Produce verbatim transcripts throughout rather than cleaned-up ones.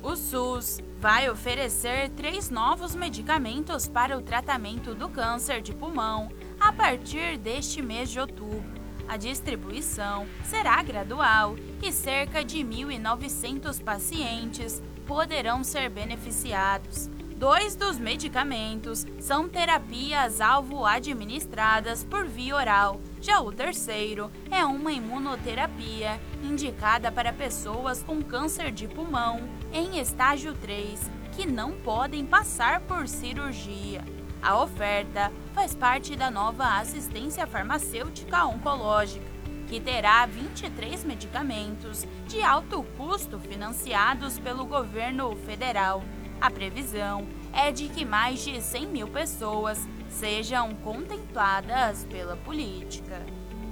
O SUS vai oferecer três novos medicamentos para o tratamento do câncer de pulmão a partir deste mês de outubro. A distribuição será gradual e cerca de mil e novecentos pacientes poderão ser beneficiados. Dois dos medicamentos são terapias-alvo administradas por via oral. Já o terceiro é uma imunoterapia indicada para pessoas com câncer de pulmão em estágio três, que não podem passar por cirurgia. A oferta faz parte da nova assistência farmacêutica oncológica, que terá vinte e três medicamentos de alto custo financiados pelo governo federal. A previsão é de que mais de cem mil pessoas sejam contempladas pela política.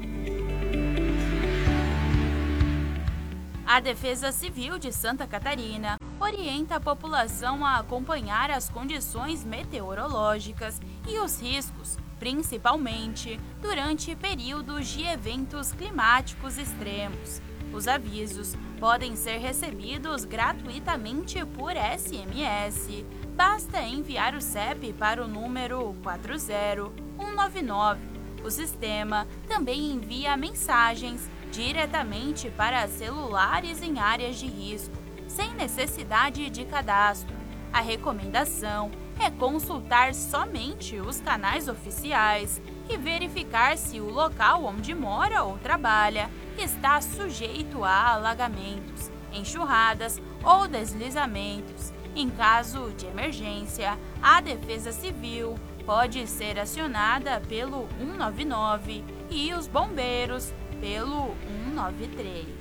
A Defesa Civil de Santa Catarina orienta a população a acompanhar as condições meteorológicas e os riscos, principalmente durante períodos de eventos climáticos extremos. Os avisos podem ser recebidos gratuitamente por S M S. Basta enviar o C E P para o número quatro zero um nove nove. O sistema também envia mensagens diretamente para celulares em áreas de risco, sem necessidade de cadastro. A recomendação é consultar somente os canais oficiais e verificar se o local onde mora ou trabalha está sujeito a alagamentos, enxurradas ou deslizamentos. Em caso de emergência, a Defesa Civil pode ser acionada pelo um nove nove e os bombeiros pelo um nove três.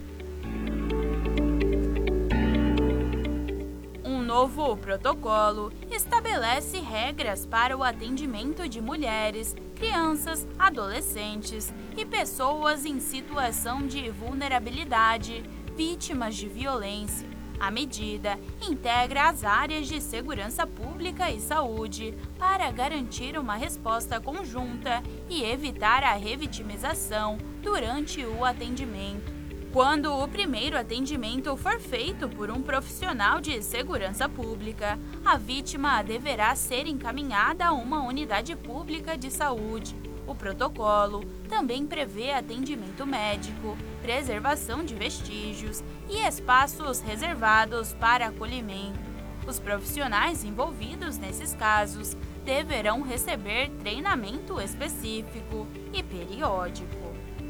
Um novo protocolo estabelece regras para o atendimento de mulheres, crianças, adolescentes e pessoas em situação de vulnerabilidade, vítimas de violência. A medida integra as áreas de segurança pública e saúde para garantir uma resposta conjunta e evitar a revitimização durante o atendimento. Quando o primeiro atendimento for feito por um profissional de segurança pública, a vítima deverá ser encaminhada a uma unidade pública de saúde. O protocolo também prevê atendimento médico, preservação de vestígios e espaços reservados para acolhimento. Os profissionais envolvidos nesses casos deverão receber treinamento específico e periódico.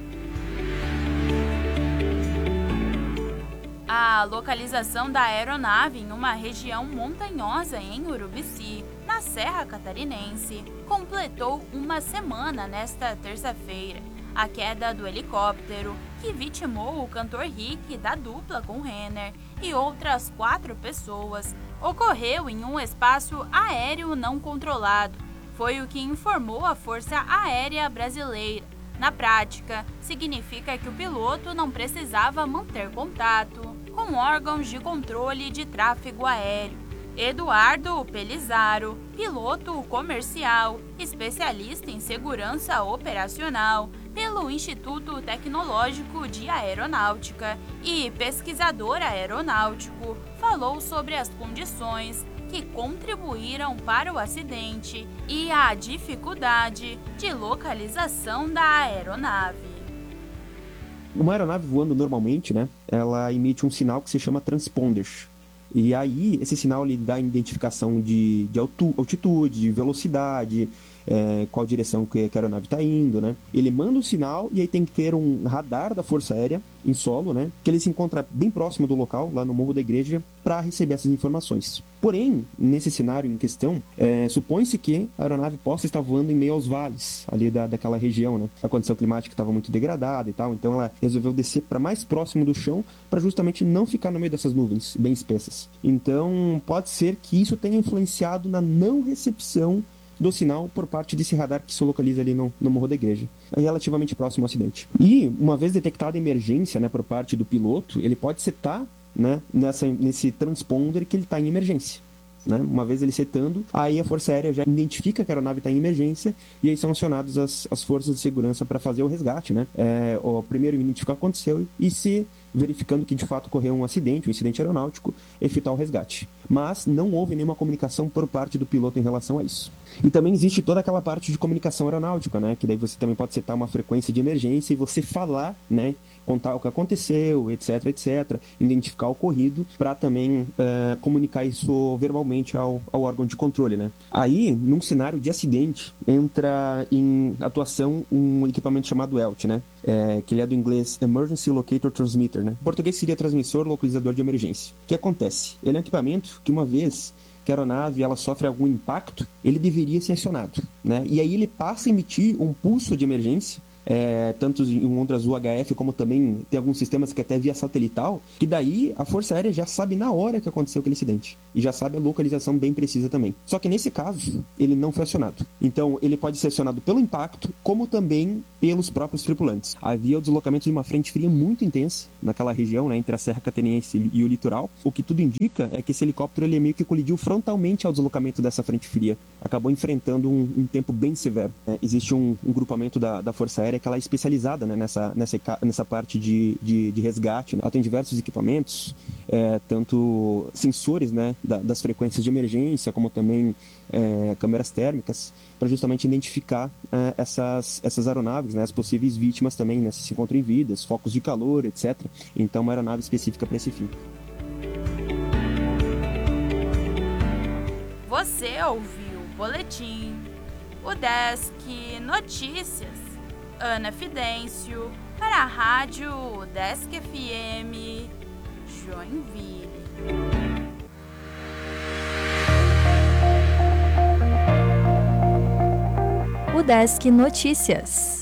A localização da aeronave em uma região montanhosa em Urubici, na Serra Catarinense, completou uma semana nesta terça-feira. A queda do helicóptero, que vitimou o cantor Rick da dupla com Renner e outras quatro pessoas, ocorreu em um espaço aéreo não controlado. Foi o que informou a Força Aérea Brasileira. Na prática, significa que o piloto não precisava manter contato com órgãos de controle de tráfego aéreo. Eduardo Pelizaro, piloto comercial, especialista em segurança operacional pelo Instituto Tecnológico de Aeronáutica e pesquisador aeronáutico, falou sobre as condições que contribuíram para o acidente e a dificuldade de localização da aeronave. Uma aeronave voando normalmente, né, ela emite um sinal que se chama transponder. E aí, esse sinal ele dá identificação de, de altitude, de velocidade, é, qual direção que a aeronave está indo, né? Ele manda um sinal e aí tem que ter um radar da Força Aérea em solo, né? Que ele se encontra bem próximo do local, lá no Morro da Igreja, para receber essas informações. Porém, nesse cenário em questão, é, supõe-se que a aeronave possa estar voando em meio aos vales, ali da, daquela região, né? A condição climática estava muito degradada e tal, então ela resolveu descer para mais próximo do chão para justamente não ficar no meio dessas nuvens bem espessas. Então, pode ser que isso tenha influenciado na não recepção do sinal por parte desse radar que se localiza ali no, no Morro da Igreja, relativamente próximo ao acidente. E, uma vez detectada a emergência, né, por parte do piloto, ele pode setar, né, nessa, nesse transponder que ele está em emergência. né? Uma vez ele setando, aí a Força Aérea já identifica que a aeronave está em emergência e aí são acionadas as, as forças de segurança para fazer o resgate, né? É, o primeiro identificar o que aconteceu e se verificando que de fato ocorreu um acidente, um incidente aeronáutico, efetuar o resgate. Mas não houve nenhuma comunicação por parte do piloto em relação a isso. E também existe toda aquela parte de comunicação aeronáutica, né? Que daí você também pode setar uma frequência de emergência e você falar, né? Contar o que aconteceu, etc, etc, identificar o ocorrido para também uh, comunicar isso verbalmente ao, ao órgão de controle, né? Aí, num cenário de acidente, entra em atuação um equipamento chamado E L T, né? É, que ele é do inglês Emergency Locator Transmitter, né? Em português seria transmissor localizador de emergência. O que acontece? Ele é um equipamento que uma vez que a aeronave ela sofre algum impacto, ele deveria ser acionado, né? E aí ele passa a emitir um pulso de emergência, É, tanto em ondas U H F como também tem alguns sistemas que até via satelital, que daí a Força Aérea já sabe na hora que aconteceu aquele acidente e já sabe a localização bem precisa também. Só que nesse caso, ele não foi acionado. Então, ele pode ser acionado pelo impacto, como também pelos próprios tripulantes. Havia o deslocamento de uma frente fria muito intensa naquela região, né, entre a Serra Catarinense e o litoral. O que tudo indica é que esse helicóptero ele meio que colidiu frontalmente ao deslocamento dessa frente fria. Acabou enfrentando um, um tempo bem severo. É, existe um, um grupamento da, da Força Aérea que ela é especializada, né, nessa, nessa, nessa parte de, de, de resgate, né? Ela tem diversos equipamentos, é, tanto sensores, né, da, das frequências de emergência, como também é, câmeras térmicas, para justamente identificar é, essas, essas aeronaves, né, as possíveis vítimas também, né, se se encontram em vidas, focos de calor, etcétera. Então, uma aeronave específica para esse fim. Você ouviu o Boletim, o Desk Notícias, Ana Fidêncio, para a Rádio Desk F M, Joinville. O Desk Notícias.